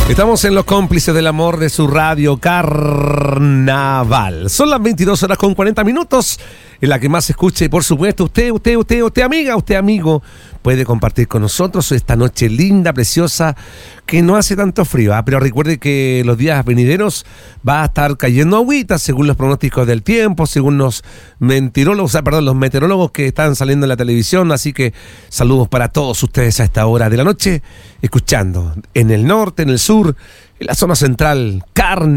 Estamos en los cómplices del amor de su radio Carnaval. Son las 22 horas con 40 minutos, en la que más se escuche. Y por supuesto, usted, amiga, usted, amigo, puede compartir con nosotros esta noche linda, preciosa, que no hace tanto frío. Pero recuerde que los días venideros va a estar cayendo agüita, según los pronósticos del tiempo, según los meteorólogos que están saliendo en la televisión. Así que saludos para todos ustedes a esta hora de la noche, escuchando en el norte, en el sur, en la zona central, Carnaval.